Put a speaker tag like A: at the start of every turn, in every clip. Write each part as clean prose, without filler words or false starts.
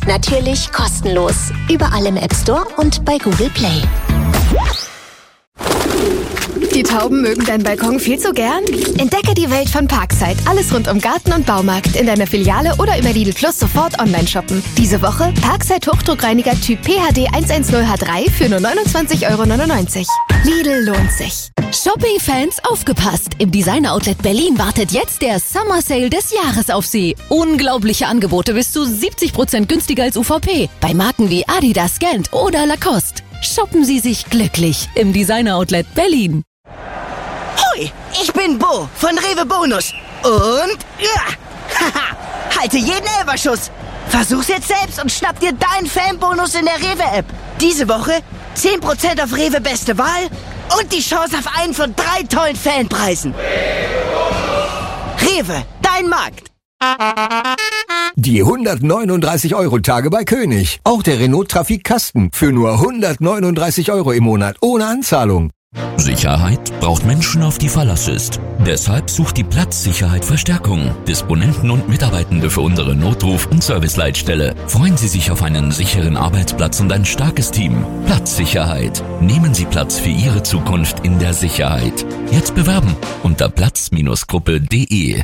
A: Natürlich kostenlos. Überall im App Store und bei Google Play.
B: Die Tauben mögen deinen Balkon viel zu gern? Entdecke die Welt von Parkside. Alles rund um Garten und Baumarkt. In deiner Filiale oder über Lidl Plus sofort online shoppen. Diese Woche Parkside Hochdruckreiniger Typ PHD 110H3 für nur 29,99 €. Lidl lohnt sich.
C: Shopping-Fans, aufgepasst! Im Designer-Outlet Berlin wartet jetzt der Summer Sale des Jahres auf Sie. Unglaubliche Angebote bis zu 70% günstiger als UVP. Bei Marken wie Adidas, Gant oder Lacoste. Shoppen Sie sich glücklich im Designer-Outlet Berlin.
D: Hoi, ich bin Bo von Rewe Bonus. Und haha, halte jeden Elferschuss. Versuch's jetzt selbst und schnapp dir deinen Fanbonus in der Rewe-App. Diese Woche 10% auf Rewe Beste Wahl und die Chance auf einen von 3 tollen Fanpreisen. Rewe, dein Markt.
E: Die 139-Euro-Tage bei König. Auch der Renault Trafic Kasten für nur 139 € im Monat ohne Anzahlung.
F: Sicherheit braucht Menschen, auf die Verlass ist. Deshalb sucht die Platzsicherheit Verstärkung. Disponenten und Mitarbeitende für unsere Notruf- und Serviceleitstelle. Freuen Sie sich auf einen sicheren Arbeitsplatz und ein starkes Team. Platzsicherheit. Nehmen Sie Platz für Ihre Zukunft in der Sicherheit. Jetzt bewerben unter platz-gruppe.de.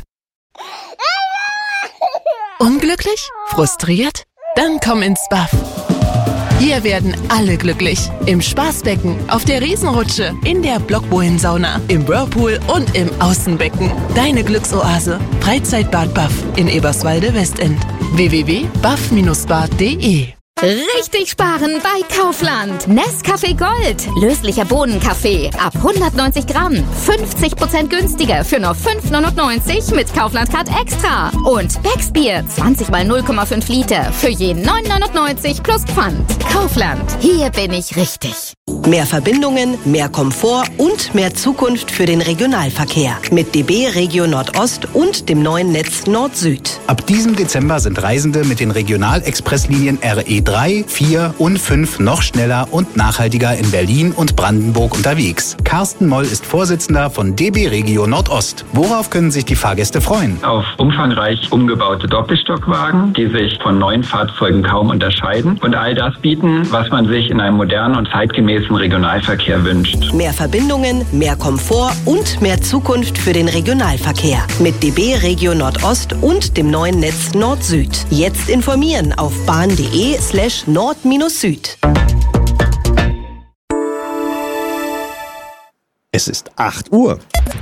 B: Unglücklich? Frustriert? Dann komm ins Buff. Hier werden alle glücklich. Im Spaßbecken, auf der Riesenrutsche, in der Blockbohlensauna, im Whirlpool und im Außenbecken. Deine Glücksoase. Freizeitbad Buff in Eberswalde Westend. www.buff-bad.de.
G: Richtig sparen bei Kaufland. Nescafé Gold. Löslicher Bohnenkaffee. Ab 190 Gramm. 50% günstiger für nur 5,99 € mit Kaufland Card Extra. Und Becksbier. 20 mal 0,5 Liter. Für je 9,99 € plus Pfand. Kaufland. Hier bin ich richtig.
H: Mehr Verbindungen, mehr Komfort und mehr Zukunft für den Regionalverkehr. Mit DB Regio Nordost und dem neuen Netz Nord-Süd.
I: Ab diesem Dezember sind Reisende mit den Regionalexpresslinien RE3, 4 und 5 noch schneller und nachhaltiger in Berlin und Brandenburg unterwegs. Carsten Moll ist Vorsitzender von DB Regio Nordost. Worauf können sich die Fahrgäste freuen?
J: Auf umfangreich umgebaute Doppelstockwagen, die sich von neuen Fahrzeugen kaum unterscheiden und all das bieten, was man sich in einem modernen und zeitgemäßen Regionalverkehr wünscht.
H: Mehr Verbindungen, mehr Komfort und mehr Zukunft für den Regionalverkehr. Mit DB Regio Nordost und dem neuen Netz Nord-Süd. Jetzt informieren auf bahn.de/nord-süd.
K: Es ist 8 Uhr.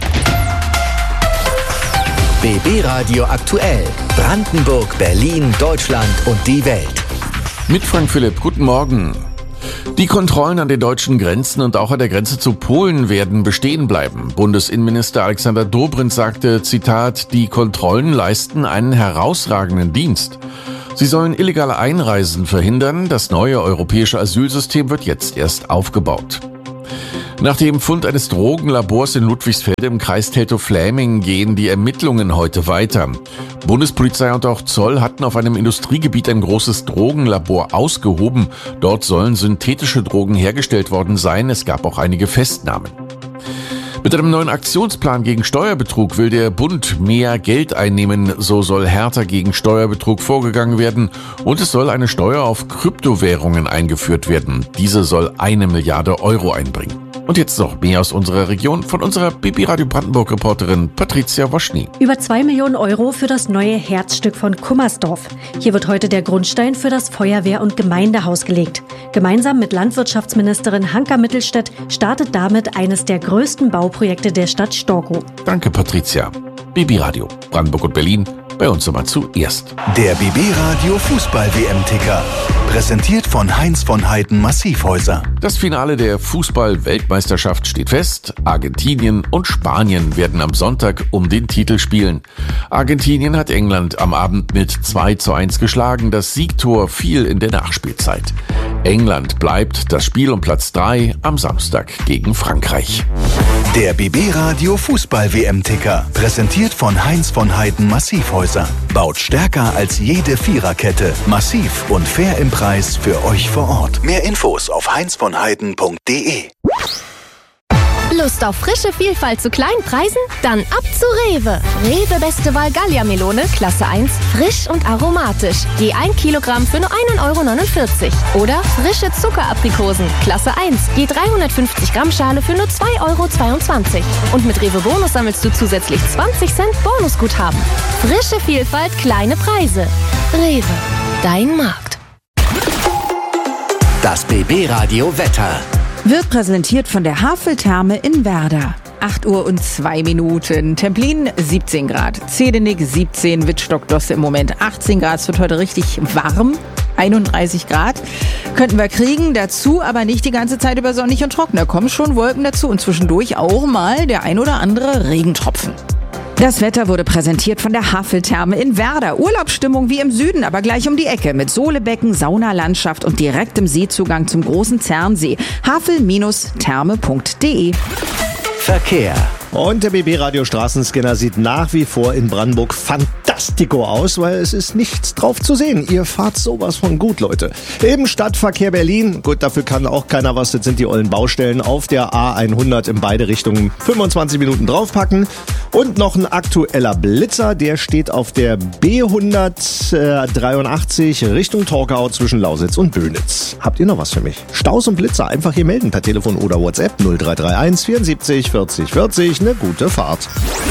K: BB Radio aktuell. Brandenburg, Berlin, Deutschland und die Welt.
L: Mit Frank Philipp, guten Morgen. Die Kontrollen an den deutschen Grenzen und auch an der Grenze zu Polen werden bestehen bleiben. Bundesinnenminister Alexander Dobrindt sagte, Zitat, die Kontrollen leisten einen herausragenden Dienst. Sie sollen illegale Einreisen verhindern. Das neue europäische Asylsystem wird jetzt erst aufgebaut. Nach dem Fund eines Drogenlabors in Ludwigsfelde im Kreis Teltow-Fläming gehen die Ermittlungen heute weiter. Bundespolizei und auch Zoll hatten auf einem Industriegebiet ein großes Drogenlabor ausgehoben. Dort sollen synthetische Drogen hergestellt worden sein. Es gab auch einige Festnahmen. Mit einem neuen Aktionsplan gegen Steuerbetrug will der Bund mehr Geld einnehmen. So soll härter gegen Steuerbetrug vorgegangen werden und es soll eine Steuer auf Kryptowährungen eingeführt werden. Diese soll 1 Milliarde € einbringen. Und jetzt noch mehr aus unserer Region von unserer BB Radio Brandenburg-Reporterin Patricia Woschny.
M: Über 2 Millionen € für das neue Herzstück von Kummersdorf. Hier wird heute der Grundstein für das Feuerwehr- und Gemeindehaus gelegt. Gemeinsam mit Landwirtschaftsministerin Hanka Mittelstädt startet damit eines der größten Bauprojekte der Stadt Storkow.
L: Danke, Patricia. BB Radio Brandenburg und Berlin. Bei uns immer zuerst.
N: Der BB Radio Fußball-WM-Ticker. Präsentiert von Heinz von Heiden Massivhäuser.
L: Das Finale der Fußball-Weltmeisterschaft steht fest. Argentinien und Spanien werden am Sonntag um den Titel spielen. Argentinien hat England am Abend mit 2:1 geschlagen. Das Siegtor fiel in der Nachspielzeit. England bleibt das Spiel um Platz 3 am Samstag gegen Frankreich.
N: Der BB Radio Fußball-WM-Ticker. Präsentiert von Heinz von Heiden Massivhäuser. Baut stärker als jede Viererkette. Massiv und fair im Preis für euch vor Ort. Mehr Infos auf heinzvonheiden.de.
A: Lust auf frische Vielfalt zu kleinen Preisen? Dann ab zu Rewe. Rewe Beste Wahl Gallia-Melone, Klasse 1, frisch und aromatisch. Je 1 Kilogramm für nur 1,49 € Oder frische Zuckeraprikosen, Klasse 1, je 350 Gramm Schale für nur 2,22 € Und mit Rewe Bonus sammelst du zusätzlich 20 Cent Bonusguthaben. Frische Vielfalt, kleine Preise. Rewe, dein Markt.
K: Das BB-Radio Wetter.
O: Wird präsentiert von der Haveltherme in Werder. 8:02. Templin 17 Grad, Zedenik 17, Wittstock-Dosse im Moment 18 Grad. Es wird heute richtig warm, 31 Grad. Könnten wir kriegen, dazu aber nicht die ganze Zeit über sonnig und trocken. Da kommen schon Wolken dazu und zwischendurch auch mal der ein oder andere Regentropfen. Das Wetter wurde präsentiert von der Haveltherme in Werder. Urlaubsstimmung wie im Süden, aber gleich um die Ecke mit Sohlebecken, Saunalandschaft und direktem Seezugang zum großen Zernsee. havel-therme.de.
K: Verkehr.
P: Und der BB-Radio Straßenscanner sieht nach wie vor in Brandenburg fantastico aus, weil es ist nichts drauf zu sehen. Ihr fahrt sowas von gut, Leute. Im Stadtverkehr Berlin, gut, dafür kann auch keiner was, das sind die ollen Baustellen auf der A100 in beide Richtungen 25 Minuten draufpacken. Und noch ein aktueller Blitzer, der steht auf der B183 Richtung Torgau zwischen Lausitz und Böhnitz. Habt ihr noch was für mich? Staus und Blitzer einfach hier melden per Telefon oder WhatsApp 0331 74 40 40. Eine gute Fahrt.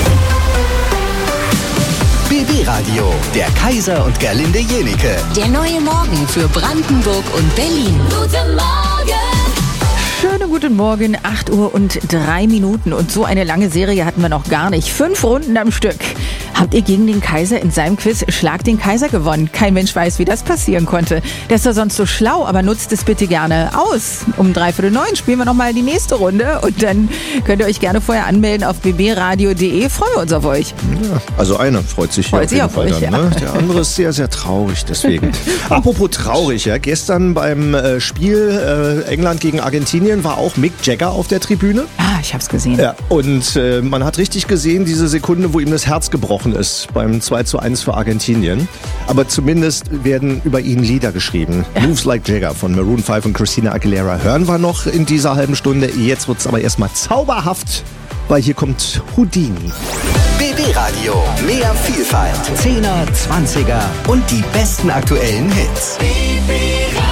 K: BB Radio, der Kaiser und Gerlinde Jenike.
C: Der neue Morgen für Brandenburg und Berlin.
G: Guten Morgen!
O: Schönen guten Morgen, 8:03. Und so eine lange Serie hatten wir noch gar nicht. 5 Runden am Stück. Habt ihr gegen den Kaiser in seinem Quiz Schlag den Kaiser gewonnen? Kein Mensch weiß, wie das passieren konnte. Der ist doch sonst so schlau, aber nutzt es bitte gerne aus. Um 8:45 spielen wir nochmal die nächste Runde und dann könnt ihr euch gerne vorher anmelden auf bbradio.de. Freuen wir uns auf euch.
P: Ja, also einer freut sich auf jeden Fall dann, ne? Der andere ist sehr, sehr traurig deswegen. Apropos traurig, ja, gestern beim Spiel England gegen Argentinien war auch Mick Jagger auf der Tribüne.
O: Ah, ich hab's gesehen.
P: Ja, und man hat richtig gesehen, diese Sekunde, wo ihm das Herz gebrochen ist beim 2:1 für Argentinien. Aber zumindest werden über ihn Lieder geschrieben. Ja. Moves Like Jagger von Maroon 5 und Christina Aguilera hören wir noch in dieser halben Stunde. Jetzt wird's aber erstmal zauberhaft, weil hier kommt Houdini.
K: BB Radio, mehr Vielfalt, 10er, 20er und die besten aktuellen Hits. BB Radio.